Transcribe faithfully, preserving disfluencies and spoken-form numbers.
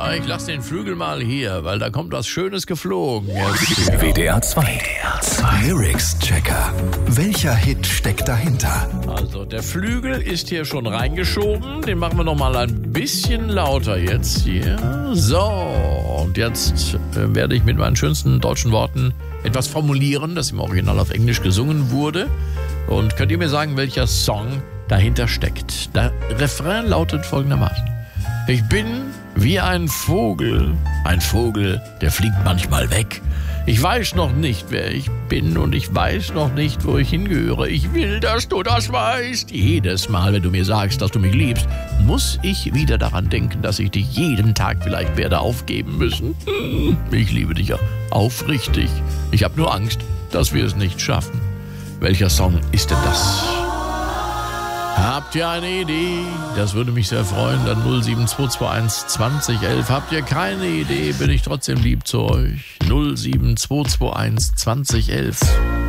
Aber ich lasse den Flügel mal hier, weil da kommt was Schönes geflogen. W D R zwei. Lyrics Checker. Welcher Hit steckt dahinter? Also der Flügel ist hier schon reingeschoben. Den machen wir noch mal ein bisschen lauter jetzt hier. So, und jetzt äh, werde ich mit meinen schönsten deutschen Worten etwas formulieren, das im Original auf Englisch gesungen wurde. Und könnt ihr mir sagen, welcher Song dahinter steckt? Der Refrain lautet folgendermaßen. Ich bin wie ein Vogel, ein Vogel, der fliegt manchmal weg. Ich weiß noch nicht, wer ich bin und ich weiß noch nicht, wo ich hingehöre. Ich will, dass du das weißt. Jedes Mal, wenn du mir sagst, dass du mich liebst, muss ich wieder daran denken, dass ich dich jeden Tag vielleicht werde aufgeben müssen. Ich liebe dich ja aufrichtig. Ich habe nur Angst, dass wir es nicht schaffen. Welcher Song ist denn das? Habt ihr eine Idee? Das würde mich sehr freuen. Dann null sieben zwei zwei eins zwanzig elf. Habt ihr keine Idee? Bin ich trotzdem lieb zu euch. null sieben zwei zwei eins zwanzig elf.